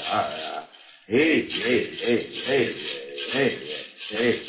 Hey, hey, hey, hey, hey, hey.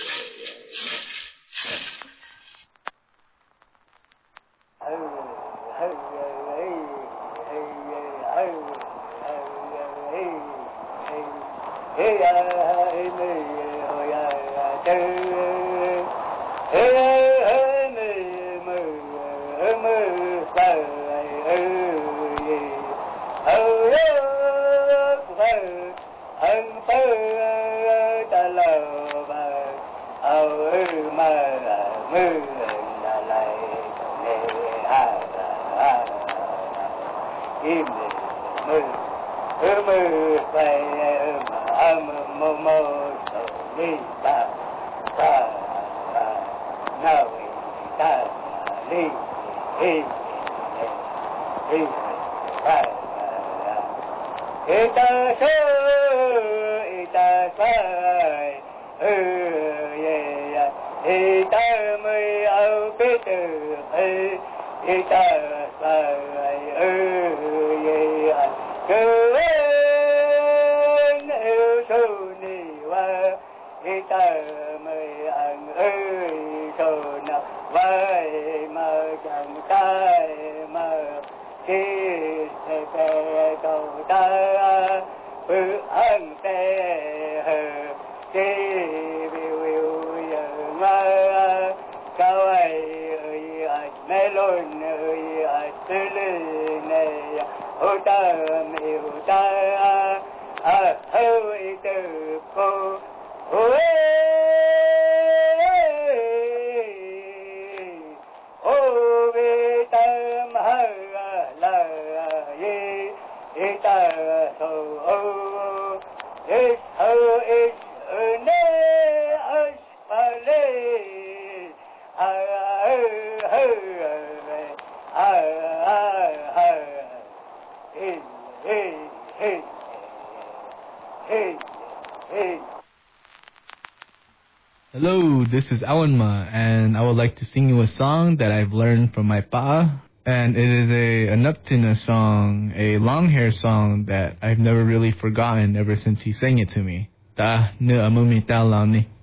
Hello, this is Awanma, and I would like to sing you a song that I've learned from my pa. And it is a Nuptina song, a long hair song that I've never really forgotten ever since he sang it to me. Ta nu amumi ta lao ni.